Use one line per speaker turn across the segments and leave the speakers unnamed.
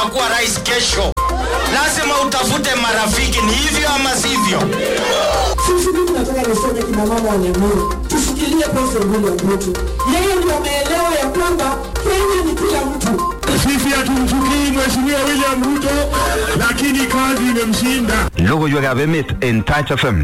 utakuwa rais kesho. Lazima utafute marafiki, ni hivyo ama sivyo?
Sisi tunataka niseme kina mama wa Nyamuru, tusikilie President William Ruto. Yeye ndio ameelewa ya kwamba Kenya ni kila mtu.
Sisi hatumchukii Mheshimiwa William Ruto, lakini kazi imemshinda.
Logo yuagabe mit in Touch FM.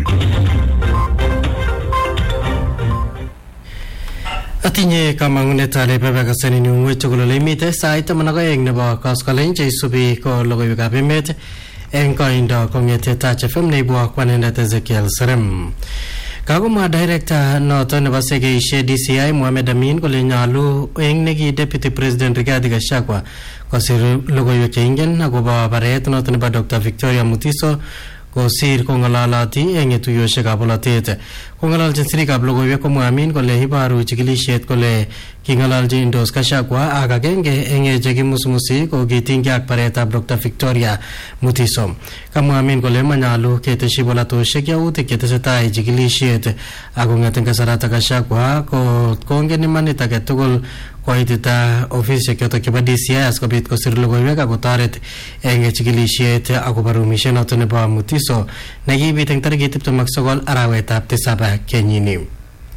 Atinye kamangunet ale babakasani ni ngwecho kulole mite saita manakaeng nebo koskolenje isubi ko logoiwekab emet eng koindo kong'ete Touch FM neibwa kwanendet Ezekiel Serem. Kagomwa director noto nebo segeishe DCI Mohamed Amin kole nyalu eng neki Deputy President Rigathi Gachagua kosir logoiwek cheingen akobo baret noto nebo Dr. Victoria Mutiso kosir kongalalati eng etuyoshekab bolotet. Kongalalchin sirikab logoiwek komwa Amin kole ibaru chikilishet kole kingalalchindos Gachagua ak agenge eng chekimusumusi kokitinygei ak baretab Dr. Victoria Mutiso. Kamwa Amin kole manyalu keteshi bolatoshek yautik chetesetai chikilishet ak kong'et eng kasarata Gachagua kongen imanit age tugul koitita ofisishek chotok chebo DCI asikobit kosir logoiwek ak kotoret eng chikilishet akobo rumishet noto nebo Mutiso nekibit eng tarikit 29 arawetab 7 kenyini.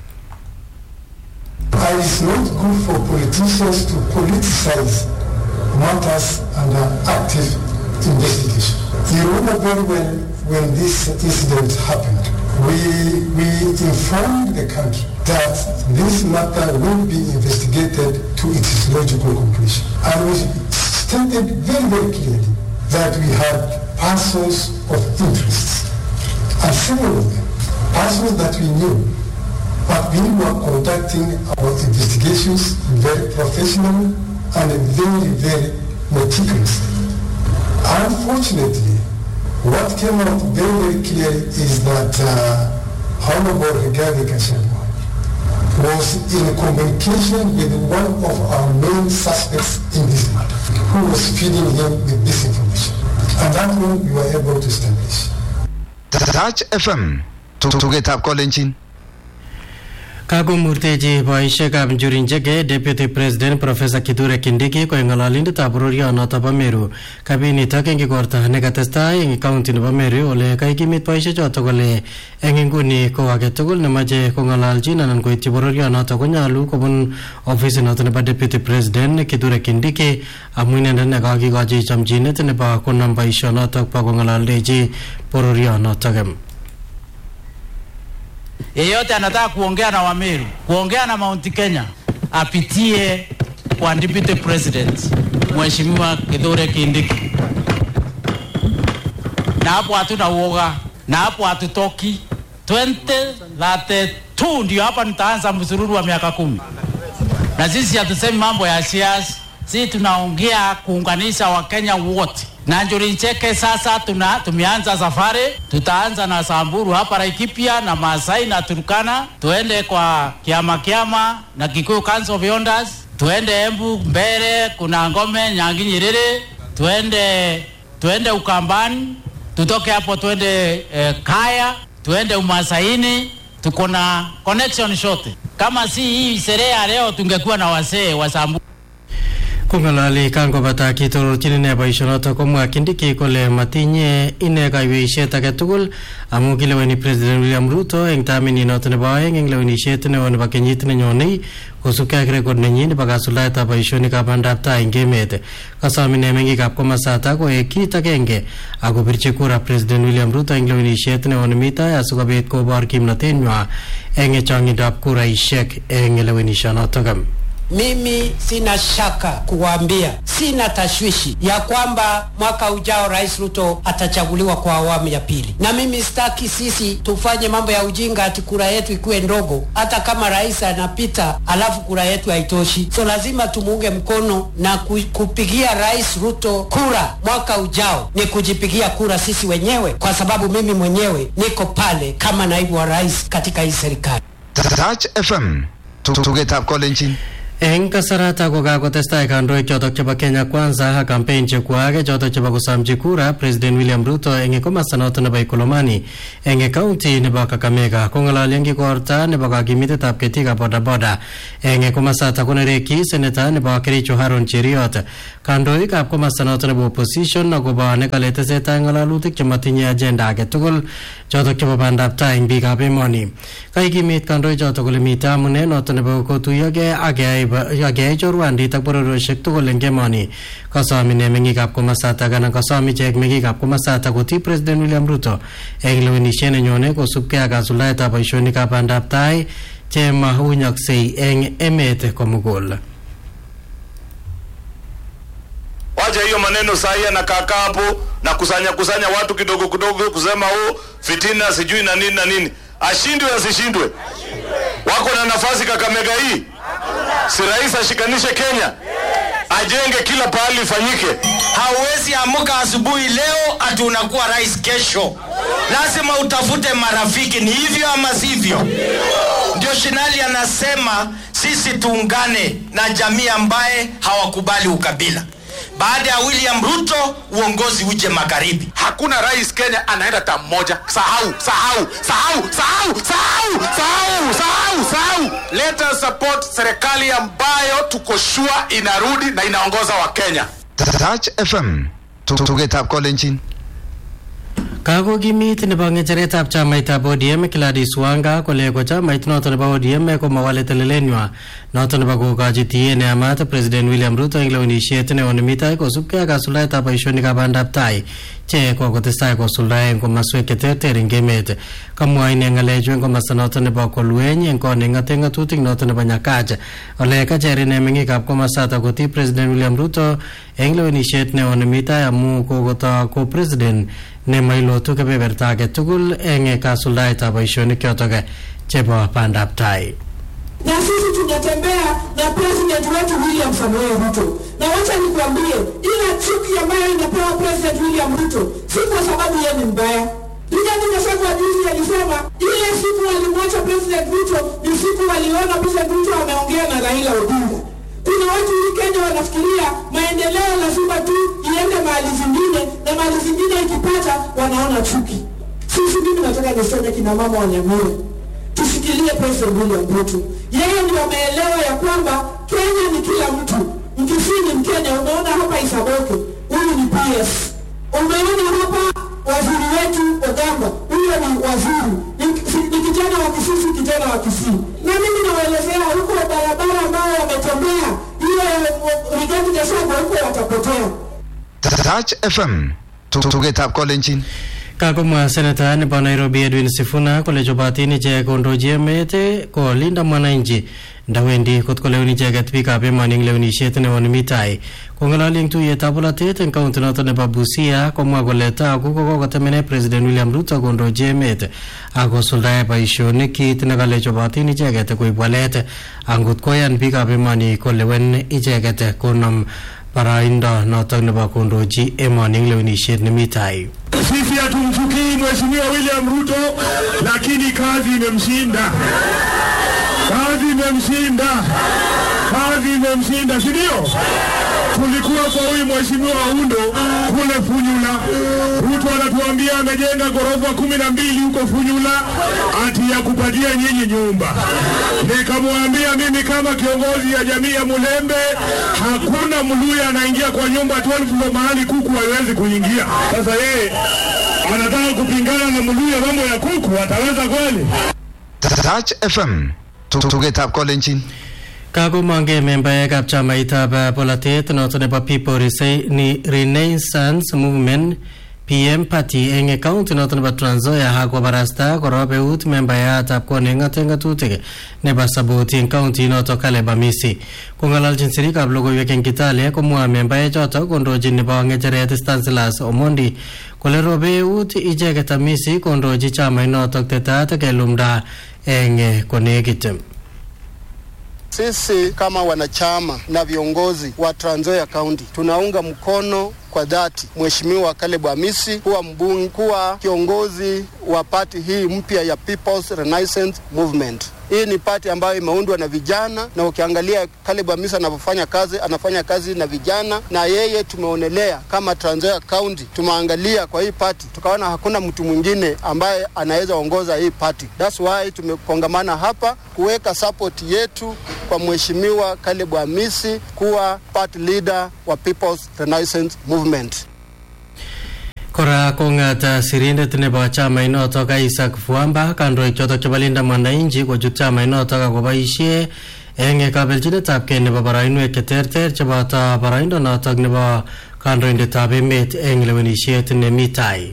It is not good for politicians to politicize matters under active investigation. You remember very well when this incident happened. We informed the country that this matter will be investigated to its logical conclusion. And we stated very, very clearly that we had persons of interest. And several of them, persons that we knew, but we were conducting our investigations very professionally and very, very meticulously. Unfortunately, what came out very, very clearly is that Honorable Rigathi Gachagua was in communication with one of our main suspects in this matter, who was feeding him with this information. And that one we were able to establish.
Touch FM to get up calling.
Kagomurteji boisiekab Njurinjege Deputy President Professor Kithure Kindiki ko ngalalindetab bororionoto bo Meru kabinitok eng igorta nekatestai eng county nebo Meru ole kaikimit boisiechoto kole eng inguni ko age tugul nemache kongalalchin anan koityi bororionoto konyalu kobun ofisinoto nebo Deputy President Kithure Kindiki amu inendet nekakikochi chamchinet nebo konam boisionoto bo kongalaldeji bororionoto.
Yeyote anataka kuongea na Wameru, kuongea na Mount Kenya, apitie kwa Deputy President Mheshimiwa Kithure Kindiki. Na hapo hatuna uoga, na hapo hatutoki. 2032 ndio hapa nitaanza msururu wa miaka 10. Na sisi hatusemi mambo ya siasa, sisi tunaongea kuunganisha Wakenya wote. Na Njurinjeke sasa tumeanza safari, tutaanza na Samburu hapa Laikipia na Maasai na Turkana, tuende kwa Kiama na Kikuyu Council of Elders, tuende Embu Mbere, kuna Ngome, Nyangi Nyerere, tuende Ukambani, tutoke hapo tuende Kaya, tuende Umasaini, tuko na connection short. Kama si hii sherehe leo tungekuwa na wasee wa Samburu.
Kongalali kangobata kitororchin ine boisionoto komwa Kindiki kole matinye ine kaiweisiet age tugul amu kileweni President William Ruto eng tamini noto nebo aeng eng lewenisiet neo nebo kenyit nenyonei kosubkei ak rekod nenyi nebo kasuldaetab boisionikab bandab tai eng emet. Kasom ine meng'ikab komosata koek kit agenge akobirchi kura President William Ruto eng lewenisiet neo nemi tai asikobit kobor kimnotenywa eng chong'indab kuraisiek eng lewenisionoto.
Mimi sina shaka kuwaambia, sina tashwishi ya kwamba mwaka ujao Rais Ruto atachaguliwa kwa awamu ya pili. Na mimi sitaki sisi tufanye mambo ya ujinga ati kura yetu ikuwe ndogo, hata kama rais anapita alafu kura yetu haitoshi. So lazima tumuunge mkono, na kupigia Rais Ruto kura mwaka ujao ni kujipigia kura sisi wenyewe, kwa sababu mimi mwenyewe niko pale kama naibu wa rais katika hii serikali.
Touch FM to get up calling.
Eng kasarata ko kakotestai kandoik chotok chebo Kenya Kwanza campaign chekwake chotok chebo kusamchi kura President William Ruto eng komasta noto nebo Ikolomani eng county nebo Kakamega kongalali eng ikorta nebo kakimitetab ketikab bodaboda eng komasta konereki seneta nebo Kericho Haron Cheriot kandoikab komasta noto nebo opposition akobo nekale tesetai ngalalutik chematinye agenda age tugul chotok chebo bandab tai eng biikab emoni kaikimit kandoik chotok kole mitei amune noto nebo kotuyogei age chorwandit ak bororioshek tugul eng emoni kasomine mengikab komasatak anan kasom ichek mengikab komasatak koti President William Ruto eng lewenisiet nenyone kosubkei ak kasuldaetab boisionikab bandab tai chemahunyoksei eng emet komugul.
Wacha hiyo maneno sahi na kaka hapo na kusanya watu kidogo kidogo kusema fitina sijui na nini. Ashindwe asishindwe. Wako na nafasi Kakamega hii. Si rais ashikanishe Kenya. Ajenge kila pahali ifanyike.
Hauwezi amuka asubuhi leo ati unakuwa rais kesho. Lazima utafute marafiki, ni hivyo ama sivyo? Ndio Shinali anasema sisi tuungane na jamii ambaye hawakubali ukabila. Baada ya William Ruto uongozi uje magharibi.
Hakuna rais Kenya anaenda ta mmoja. Sahau. Let us support serikali ambayo tuko sure inarudi na inaongoza wa Kenya.
Touch FM tugetab kolenjin.
Kakokimit nebo ngecheretab chamaitab ODM Gladys Wanga kole ko chamait noto nebo ODM ko mawale telelenywa noto nebo kokochi tiet neyamat President William Ruto eng lewenisiet neo nemitai kosubkei ak kasuldaetab boisionikab bandab tai che kokotestai kosuldae eng komaswek cheterter eng emet. Kamwa ine ngalechu eng komasta noto nebo Kolweny eng koning'ate ng'atutik noto nebo Nyakach ole kacher ine meng'ikab komasata koti President William Ruto eng lewenisiet neo nemitai amu kokoto ko President nemailotu kebeberta age tugul eng kasuldaetab boisionik chotok chebo bandab tai.
Na sisi tunatembea na President wetu William Samoei Ruto. Na wacha nikwambie, ile chuki ambayo inapewa President William Ruto si kwa sababu yeye ni mbaya. Rigathi Gachagua juzi alisema ile siku alimwacha President Ruto ni siku waliona President Ruto ameongea na Raila Odinga. Kuna watu hii Kenya wanafikiria maendeleo lazima tu iende mahali zingine na mahali zingine ikipata wanaona chuki. Sisi mimi nataka niseme kina mama wa Nyamira, tusikilie President William Ruto. Yeye ndio ameelewa ya kwamba Kenya ni kila mtu. Mkisini Mkenya, umeona hapa Isaboke, huyu ni PS. Umeona hapa waziri wetu Ogamba, huyu ni waziri. Ni kijana wa Kisii, kijana wa Kisii. Na mimi nawaelezea huko barabara ambao wametembea, ile Rigathi Gachagua huko watapotea.
Touch FM tugetab kolenjin.
Kakomwa seneta nebo Nairobi Edwin Sifuna kole chobatin ichek kondochi emet kolinda mwananchi ndawendi kot kolewen icheket biikab emoni eng lewenisiet neo nemi tai. Kong'alali eng tuiyetab bolatet eng kaunti noto nebo Busia komwa kole tagu kokotemene President William Ruto kondochi emet akosuldae boisionik kit nekale chobatin icheket koib walet angot koyan biikab emoni kolewen icheket konom paraindo noto nebo kondochi emoni eng lewenisiet nemi tai.
Sisi hatumchukii Mheshimiwa William Ruto, lakini kazi imemshinda. Si ndio? Tulikuwa kwa huyu Mheshimiwa Undo kule Funyula. Ruto anatuambia amejenga ghorofa 12 huko Funyula ati ya kupatia nyinyi nyumba. Nikamwambia mimi kama kiongozi ya jamii ya Mulembe, hakuna Mluya anaingia kwa nyumba 12 ndo mahali kuku haiwezi kuingia. Sasa yeye anataka kupingana na Mluya mambo ya kuku, ataweza kweli?
Touch FM tugetab kolenjin.
Kakomange membaekab chamaitab bolatet noto nebo People Renaissance Movement PM Party eng county noto nebo Trans Nzoia hakobarasta korob eut membayatab koning'ate ng'atutik nebo Saboti eng county noto Caleb Amisi. Kong'alalchin sirikab logoiwek eng Kitale komwa membaechoto kondochin nebo ng'echeret Stanislaus Omondi kole robe eut icheket Amisi kondochi chamainotok tetat kelumda eng konekit.
Sisi kama wanachama na viongozi wa Trans Nzoia County tunaunga mkono kwa dhati Mheshimiwa Caleb Amisi kuwa kiongozi wa party hii mpya ya People's Renaissance Movement. Hii ni party ambayo imeundwa na vijana, na ukiangalia Caleb Amisi anafanya kazi na vijana, na yeye tumeonelea kama Trans Nzoia County, tumeangalia kwa hii party tukaona hakuna mtu mwingine ambaye anaweza ongoza hii party. That's why tumekongamana hapa kuweka support yetu kwa mheshimiwa Caleb Amisi kuwa party leader wa People's Renaissance Movement.
Kora kongata sirindet nebo chama inotok Isaac Fuamba kandoik chotok chebo Linda Mwananchi kochut chama inotok akoboisie eng kabelchinetabkei nebo boroinwek cheterter cheboto boroindo notok nebo kandoindetab emet eng lewenisiet nemi tai.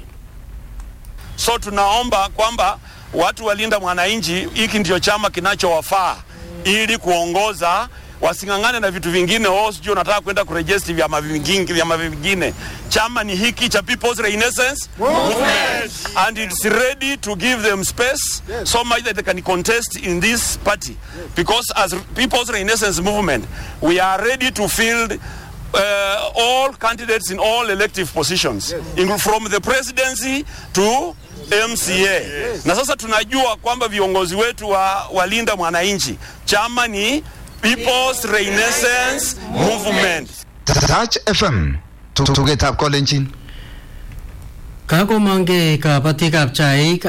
So tunaomba kwamba watu wa Linda Mwananchi, hiki ndio chama kinachowafaa ili kuongoza, wasingangane na vitu vingine. Sio unataka kwenda kuregister vyama vingine. Chama ni hiki cha People's Renaissance Movement, and it's ready to give them space, so much that they can contest in this party, because as People's Renaissance Movement we are ready to field all candidates in all elective positions, from the presidency to MCA. Na sasa tunajua kwamba viongozi wetu wa Linda Mwananchi, chama ni People's Renaissance Movement.
Touch FM tugetab kolenjin.
Kakomange kabatikab chaik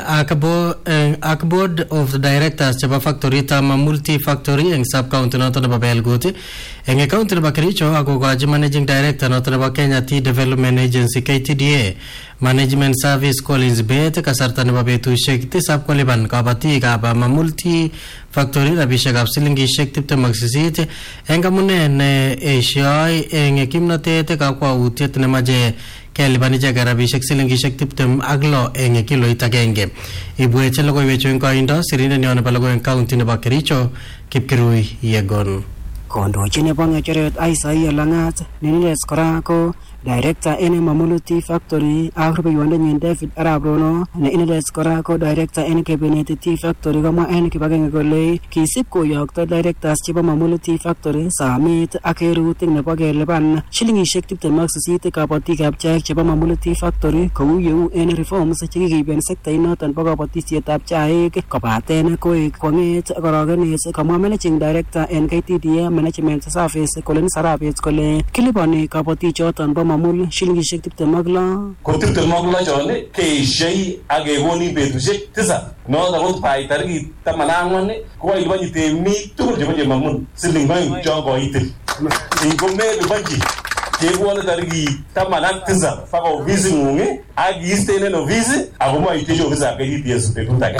ak board of the directors chebo factory tama multi factory eng sub county noto nebo Belgut eng county nebo Kericho akogochi managing director noto nebo Kenya Tea Development Agency KTDA management service Collins Bet kasarta nebo betusiek 7 koliban kabatikab multi factory rabishekab silingishek 28 eng amune ne esioi eng kimnatet kakwautiet nemache kelibani icheket rabishek silingishek 26 eng kiloit agenge. Ibwech logoiwechu eng koindo sirindet nyo nebo logoiwek county nebo Kericho Kipkirui Yegon.
Kondochin nebo ngecheret Isaiah Langat niniles kora ko director en Mamuluti Factory ak rubeiwondenyin David Arap Rono ne iniles kora ko director en Kebeneti Tea Factory komwa en kibagenge kole kisib koyokto directors chebo Mamuluti Factory samit ak kerutik nebo keliban shilingishek 28 kabatikab chaik chebo Mamuluti Factory kou yeu en reforms chekikeiben sektait noton bo kabatisietab chaik kobaten koek kwang'et korogenet, komwa managing director en KTDA management service Colin Sarabet kole kiliboni kabatichoton bo mamul shilingishek 26
ko 26 chon keishei ak kekoni betusiek 9 noto ko bai tarikit 14 ko ilibani temik tugul chebo mamul siling 2 chon koitil ingome libanji kebwone tarikit 19 paka ofisi ng'ung ak iisten en ofisi ako moitiechi ofisab KTDA betut age.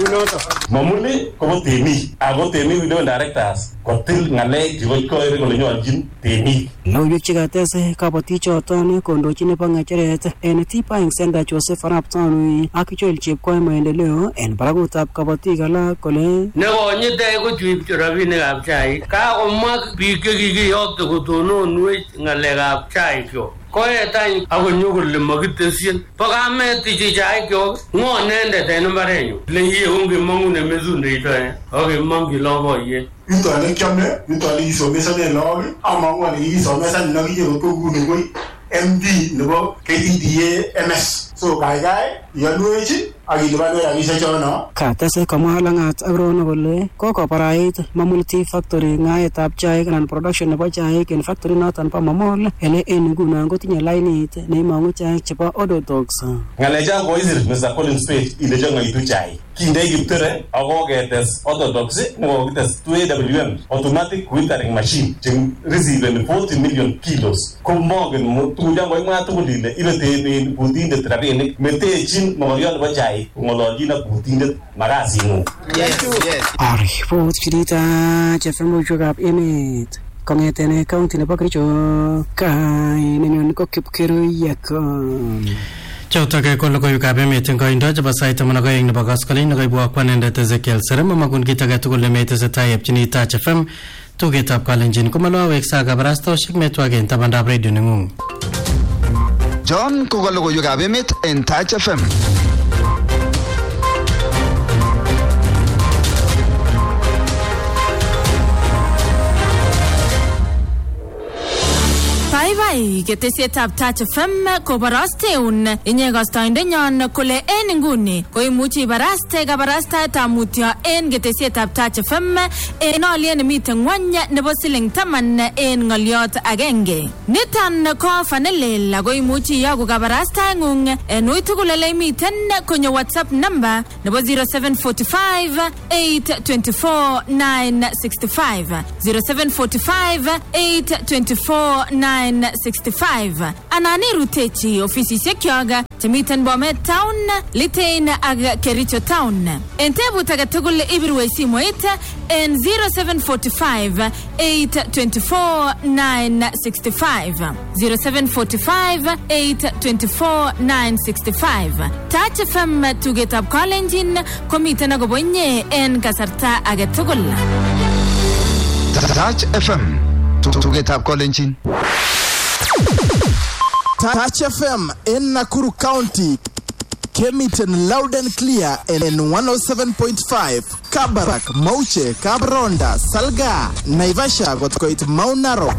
Mamuli kobo temik ako temik window directors kotil ng'alek chebo koire kole nyolchin temik.
Logoiwek chekatese kabatichoton kondochin nebo ng'echeret en Tea Buying Center Joseph Arap Tanui ak Joel Chepkoi Maendeleo en barakutab kabatik alak kole
nekonyite kochuib rabinikab chaik kakomwa biik chekikiyokte kotononwech ng'alekab chaikyok koetany akonyo kole makitesyin bo kametichi chaikyok ng'o nendet en mbarenyu leiye ongemong'u nemesundeito akemongyi loboiyet
yuto ole kiame yuto ole kisomesanen lagok amang'u ale kikisomesan nokiche kotokuni koi MD nebo KTDA MS. So gaigai yalwechi akilibane rabishek chono.
Katese komwa Langat ak Rono kole kokobarait Mamulti Factory ng'aetab chaik anan production nebo chaik en factory noton bo Mamol ele en nguno kotinye lainit neimong'u chaik chebo Odotox.
Ng'alechon koisir Mr. Collins Page ile chong'oitu chaik kindei kiptere ako ketes Orthodox nekokites 2AWM automatic wintering machine che receive 40 million kilos komongen tukuchon koimwa tugul ile ibe temin butindet rabinik metechin mogoriot nebo chaik kong'ololjin ak butindet makasing'ung.
Aripot chirita chefermuchwekab emet kong'eten county nebo Kericho kainenyon ko Kipkirui Yegon.
Chotok ko logoiwekab emet eng koindo chebo sait 12 nebo koskoleny nekoibwok kwanendet Ezekiel Serem amakun kit age tugul nemetesetai epchini Touch FM tugetab kalenjin komalowek sa kabarastoshek metwaken tabandab radio neng'ung.
John ko logoiwekab emet en Touch FM.
Bye bye. tai ketesietab Touch FM koborosteun inye kastoindenyon kole en nguni koimuchi ibaraste kabarastaetab mutyo en ketesietab Touch FM en olyet nemiten ngwony nebo siling 10 en ngoliot agenge. Niton ko fanelel ako imuchi iyoku kabarastaengung en uitugul ole imiten konyo WhatsApp number nebo 0745 824 965 0745 824 965 anani rutechi ofisisiek yoga chemiten Bomet Town, Litein ak Kericho Town. En tebut age tugul ibirwe simoit en 0745 824 965 0745 824 965. Touch FM tugetab Kalenjin komiten akobonye en kasarta age tugul.
Touch FM tugetab Kalenjin.
Touch FM in Nakuru County came it in loud and clear in 107.5 Kabarak, Mauche, Kabronda, Salga, Naivasha got quite Mount Narok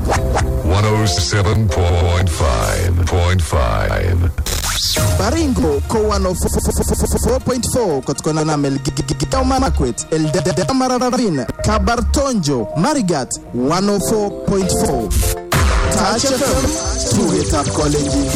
107.5.5
Baringo ko 104.4 kotkona na Mel Gigamakwet El Damararin Kabartonjo Marigat 104.4 Touch FM tugetab Kalenjin.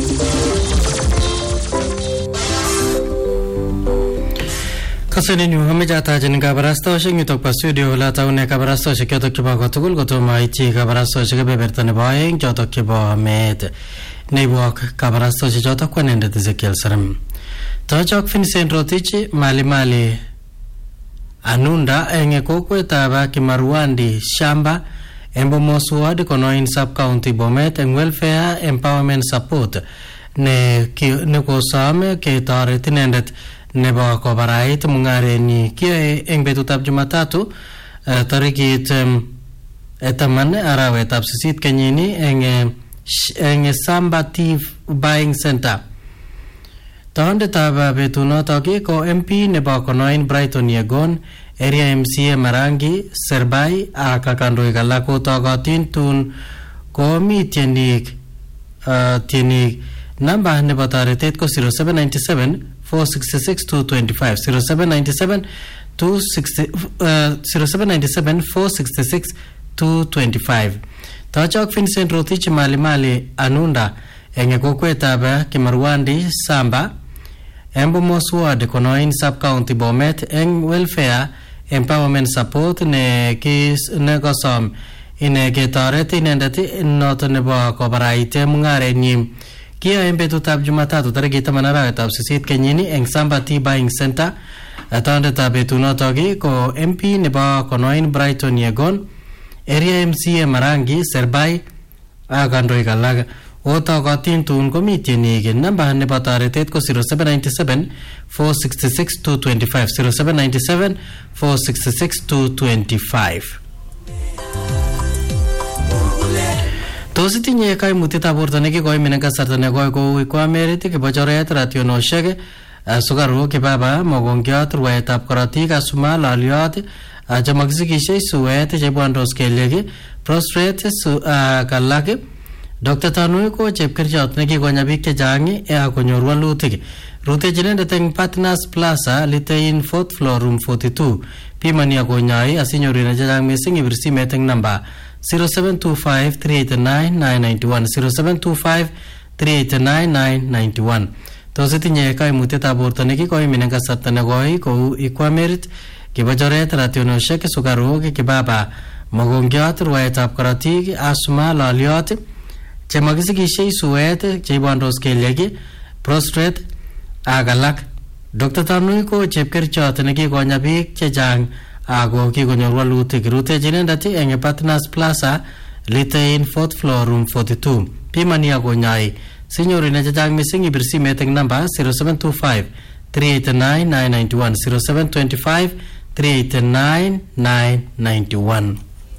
Kasani ni hameja tajin kabarastoshek yutok pa studio la taune kabarastoshek yotok kiba kotugul kotoma iti kabarastoshek bebertane baeng yotok kiba med Neibuak kabarastoshek yotok kwanende Ezekiel Saram. Tochok Vincent Rotich mali anunda enge kokwetab Kimarwandi shamba Embo Mosward konoin sub-county Bomet and welfare empowerment support ne kosame ke taret inendet nebo kobarait mungareni kiyoe eng betutab Jumatatu tarikit 8 arawetab 8 kenyini eng Samba Tea Buying Center. Taondetab betunotok ko MP nebo konoin Brighton Yegon, Area MCA Marangi, Serbai, akakandoik alak kotokotin tun komi tienik namba nebo toretet ko 0797 466 225 0797 466 225. Tochok Vincent Rotich mali anunda enge kokwetab Kimarwandi Samba Embo Mosward konoin sub-county Bomet eng welfare empowerment support ne kosom ine ketoret inendet noto nebo kobaraite mungarenyi kiyoe eng betutab Jumatatu tarikit 10 arawetab 8 kenyini eng Samba Tea Buying Center. Taondetab betunotok ko MP nebo konoin Brighton Yegon, Area MCA Marangi, Serbai ak kandoik alak. Otokotin tun komi tienik namba nebo toretet ko 0797 466 225 0797 466 225. Tos itinye kaimutietab borto nekikoimin eng kasarta nekoi kou kwamerit, kibochoret, rationoshek, sukaruk, kibaba, mogongiot, rwaetab korotik, asuma, loliot, chemakisikishei, suet, chebwandos kelyek, prostrate, kalak. Dr. Tanui ko chepkerichot nekikonya biik chechang akonyor walutik. Rutechi inendet eng Partners Plaza, Litein 4th floor room 42. Pimani akonyai asinyoru ine chechang mising ibir simet eng namba 0725 389 991 0725 389 991. Tos itinye kaimutietab borto nekikoimin eng kasarta nekoi kou ikwamerit, kibochoret, rationoshek, sukaruk, kibaba, mogongiot, rwaetab korotik, asma, loliot, chemakisikishei, suet, cheibwandos kelyek, prostrate ak alak. Dr. Tanui ko chepkerichot nekikonya biik chechang ako kikonyor walutik. Rutechi inendet eng Partners Plaza, Litein 4th floor room 42. Pimani akonyai. Sinyoru ine chechang mising ibir simet eng namba 0725 389 991 0725 389 991.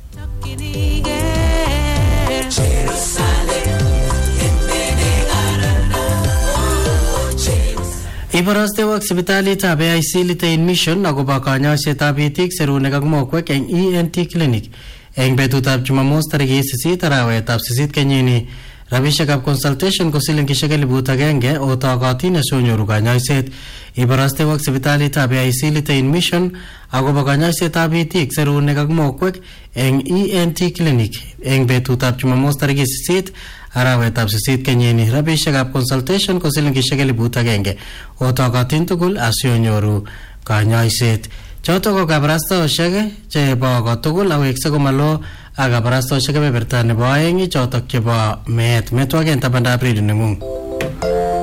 Iborostewok sipitalitab AIC Litein Mission akobo kanyoisetab itik, serunek ak mokwek eng ENT clinic eng betutab Jumamos tarikit 8 arawetab 8 kenyini Rabishekab consultation ko silingishek 1,000 otokotin asonyoru kanyoiset. Iborostewok sipitalitab AIC Litein Mission akobo kanyoisetab itik, serunek ak mokwek eng ENT clinic eng betutab Jumamos tarikit 8 arawetab 8 kenyini. Rabishekab consultation ko silingishek 1,000 otokotin tugul asonyoru kanyoiset. Choto ko kabarastaoshek chebo kotugul awekse komalo ak kabarastaoshek kebeberta nebo aeng chotok chebo meet metwaken tabandab redio nengung.